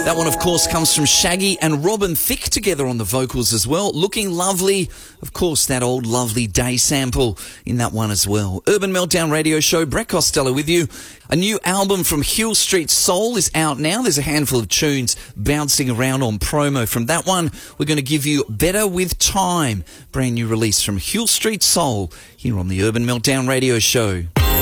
That one, of course, comes from Shaggy and Robin Thicke together on the vocals as well. Looking Lovely. Of course, that old Lovely Day sample in that one as well. Urban Meltdown Radio Show. Brett Costello with you. A new album from Hill Street Soul is out now. There's a handful of tunes bouncing around on promo. From that one, we're going to give you Better With Time. Brand new release from Hill Street Soul here on the Urban Meltdown Radio Show.